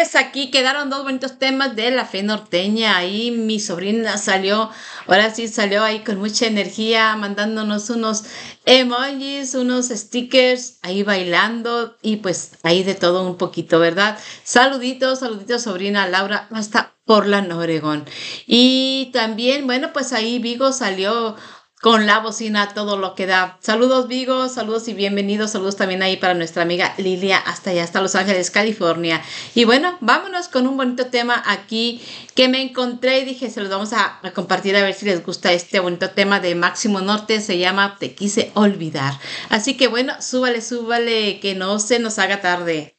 pues aquí quedaron dos bonitos temas de la fe norteña. Ahí mi sobrina salió, ahora sí salió ahí con mucha energía, mandándonos unos emojis, unos stickers, ahí bailando y pues ahí de todo un poquito, ¿verdad? Saluditos, saluditos, sobrina Laura, hasta Portland, Oregón. Y también, bueno, pues ahí Vigo salió con la bocina a todo lo que da. Saludos, Vigo, saludos y bienvenidos. Saludos también ahí para nuestra amiga Lilia, hasta allá, hasta Los Ángeles, California. Y bueno, vámonos con un bonito tema aquí que me encontré y dije, se los vamos a compartir a ver si les gusta este bonito tema de Máximo Norte. Se llama Te quise olvidar. Así que bueno, súbale, súbale, que no se nos haga tarde.